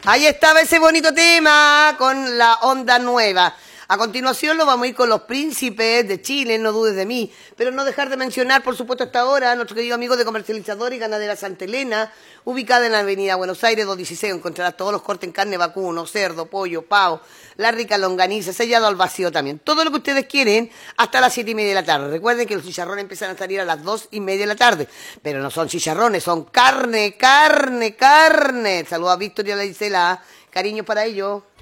Ahí estaba ese bonito tema con la onda nueva. A continuación lo vamos a ir con los príncipes de Chile, no dudes de mí. Pero no dejar de mencionar, por supuesto, hasta ahora, a nuestro querido amigo de comercializador y ganadera Santa Elena, ubicada en la avenida Buenos Aires 216. Encontrarás todos los cortes en carne vacuno, cerdo, pollo, pavo, la rica longaniza, sellado al vacío también. Todo lo que ustedes quieren hasta las 7:30 de la tarde. Recuerden que los chicharrones empiezan a salir a las 2:30 de la tarde. Pero no son chicharrones, son carne, carne, carne. Saludos a Víctor y a la Isela. Cariños para ellos.